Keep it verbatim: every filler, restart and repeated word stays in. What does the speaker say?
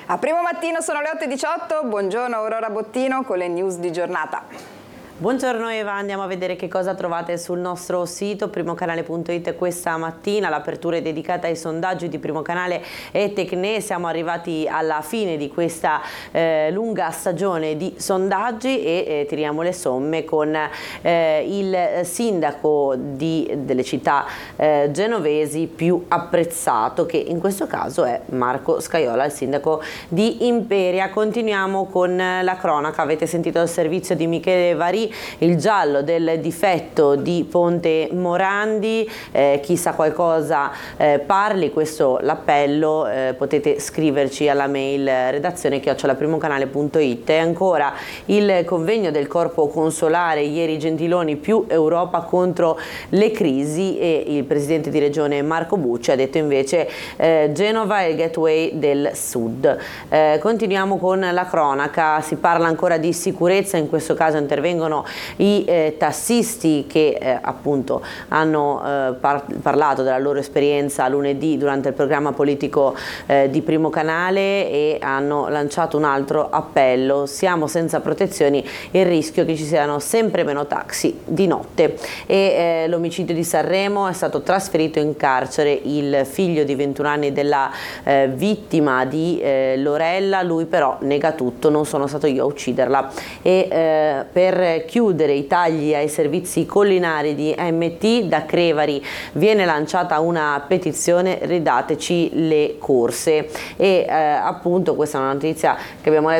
A Primo Mattino sono le otto e diciotto, buongiorno Aurora Bottino con le news di giornata. Buongiorno Eva, andiamo a vedere che cosa trovate sul nostro sito primocanale punto it questa mattina. L'apertura è dedicata ai sondaggi di Primo Canale e Tecne. Siamo arrivati alla fine di questa eh, lunga stagione di sondaggi e eh, tiriamo le somme con eh, il sindaco di, delle città eh, genovesi più apprezzato, che in questo caso è Marco Scajola, il sindaco di Imperia. Continuiamo con la cronaca. Avete sentito il servizio di Michele Varì, il giallo del difetto di Ponte Morandi. Eh, chi sa qualcosa eh, parli, questo l'appello, eh, potete scriverci alla mail redazione chiocciola primocanale punto it. E ancora il convegno del corpo consolare, ieri Gentiloni più Europa contro le crisi, e il presidente di regione Marco Bucci ha detto invece eh, Genova è il gateway del sud. Eh, continuiamo con la cronaca. Si parla ancora di sicurezza, in questo caso intervengono i eh, tassisti che eh, appunto hanno eh, par parlato della loro esperienza lunedì durante il programma politico eh, di Primo Canale e hanno lanciato un altro appello: siamo senza protezioni, il rischio che ci siano sempre meno taxi di notte. E eh, l'omicidio di Sanremo: è stato trasferito in carcere il figlio di ventuno anni della eh, vittima di eh, Lorella, lui però nega tutto, non sono stato io a ucciderla. E eh, per chiudere i tagli ai servizi collinari di A M T, da Crevari viene lanciata una petizione ridateci le corse. E eh, appunto questa è una notizia che abbiamo letto